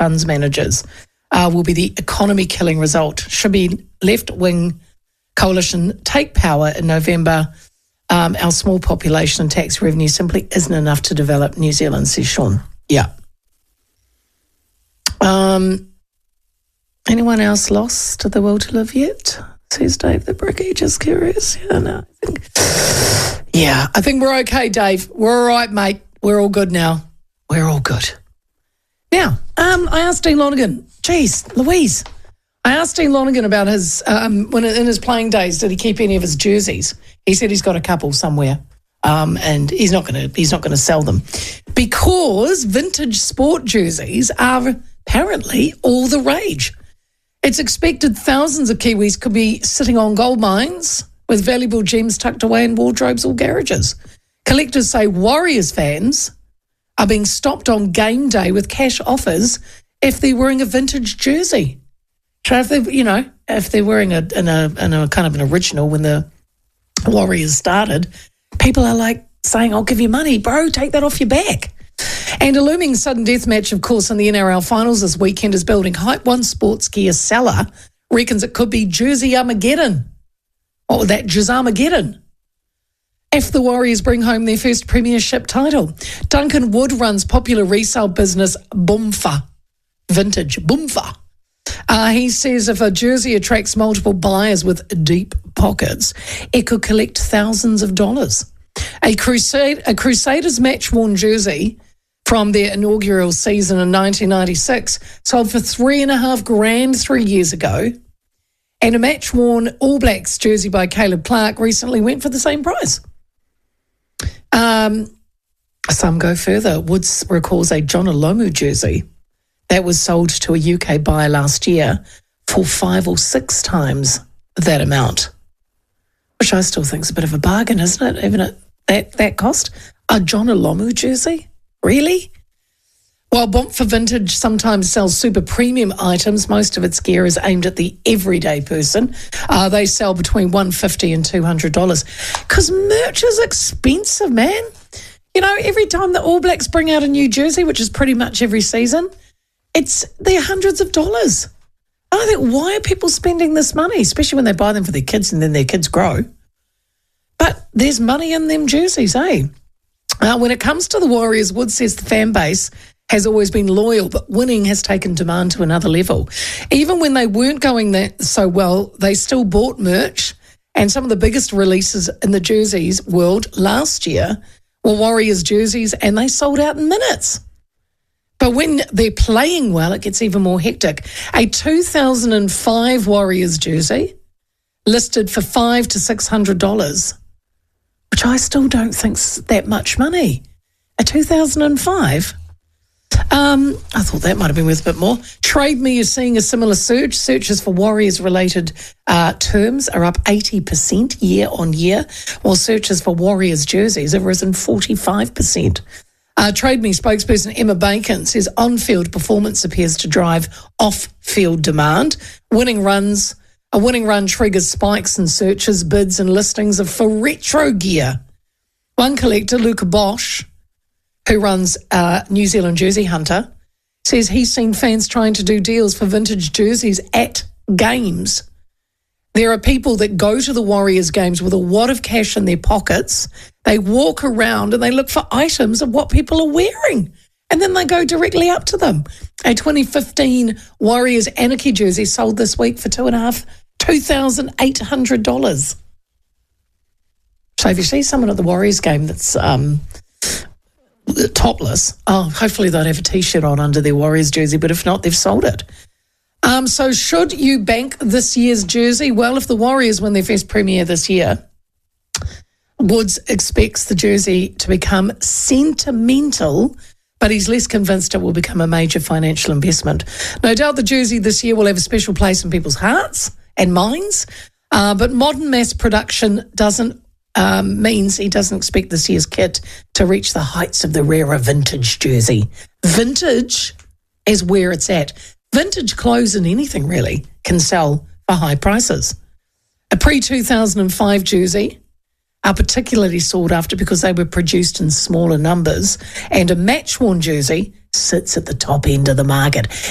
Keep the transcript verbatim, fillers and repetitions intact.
funds managers uh, will be the economy-killing result. Should be left-wing coalition take power in November, um, our small population and tax revenue simply isn't enough to develop New Zealand, says Sean. Yeah. Um, anyone else lost to the will to live yet? Says Dave the Bricky, just curious. Yeah, no, I think, yeah, I think we're okay, Dave. We're all right, mate. We're all good now. We're all good. Now, um, I asked Dean Lonergan, geez, Louise, I asked Dean Lonergan about his, um, when in his playing days, did he keep any of his jerseys? He said he's got a couple somewhere, um, and he's not going to he's not going to sell them because vintage sport jerseys are apparently all the rage. It's expected thousands of Kiwis could be sitting on gold mines with valuable gems tucked away in wardrobes or garages. Collectors say Warriors fans are being stopped on game day with cash offers if they're wearing a vintage jersey. So if they, you know, if they're wearing a in a in a kind of an original when the Warriors started, people are like saying, "I'll give you money, bro. Take that off your back." And a looming sudden death match, of course, in the N R L finals this weekend is building. Hype One sports gear seller reckons it could be Jersey Armageddon. Or that Jersarmageddon. If the Warriors bring home their first premiership title. Duncan Wood runs popular resale business Boomfa. Vintage Boomfa. Uh, he says if a jersey attracts multiple buyers with deep pockets, it could collect thousands of dollars. A, crusade, a Crusaders match-worn jersey from their inaugural season in nineteen ninety-six sold for three and a half grand three years ago. And a match-worn All Blacks jersey by Caleb Clark recently went for the same price. Um, some go further. Woods recalls a John Olomu jersey that was sold to a U K buyer last year for five or six times that amount, which I still think is a bit of a bargain, isn't it? Even at that, that cost. A John Olomu jersey? Really? While Bomp for Vintage sometimes sells super premium items, most of its gear is aimed at the everyday person. Uh, they sell between one hundred fifty dollars and two hundred dollars. Because merch is expensive, man. You know, every time the All Blacks bring out a new jersey, which is pretty much every season, it's they're hundreds of dollars. I think, why are people spending this money, especially when they buy them for their kids and then their kids grow? But there's money in them jerseys, eh? Uh, when it comes to the Warriors, Wood says the fan base has always been loyal, but winning has taken demand to another level. Even when they weren't going that so well, they still bought merch, and some of the biggest releases in the jerseys world last year were Warriors jerseys, and they sold out in minutes. But when they're playing well, it gets even more hectic. A two thousand five Warriors jersey listed for five to six hundred dollars, which I still don't think's that much money. A two thousand five. Um, I thought that might have been worth a bit more. Trade Me is seeing a similar surge. Searches for Warriors-related uh, terms are up eighty percent year on year, while searches for Warriors jerseys have risen forty-five percent. Uh, Trade Me spokesperson Emma Bacon says on-field performance appears to drive off-field demand. Winning runs, a winning run triggers spikes in searches, bids and listings of for retro gear. One collector, Luca Bosch, who runs uh, New Zealand Jersey Hunter, says he's seen fans trying to do deals for vintage jerseys at games. There are people that go to the Warriors games with a wad of cash in their pockets. They walk around and they look for items of what people are wearing, and then they go directly up to them. A twenty fifteen Warriors Anarchy jersey sold this week for two and a half, two thousand eight hundred dollars. So if you see someone at the Warriors game that's um, topless, oh, hopefully they'd have a T-shirt on under their Warriors jersey, but if not, they've sold it. Um, so should you bank this year's jersey? Well, if the Warriors win their first premiere this year, Woods expects the jersey to become sentimental, but he's less convinced it will become a major financial investment. No doubt the jersey this year will have a special place in people's hearts and minds, uh, but modern mass production doesn't um, means he doesn't expect this year's kit to reach the heights of the rarer vintage jersey. Vintage is where it's at. Vintage clothes and anything really can sell for high prices. A pre two thousand five jersey are particularly sought after because they were produced in smaller numbers, and a match-worn jersey sits at the top end of the market.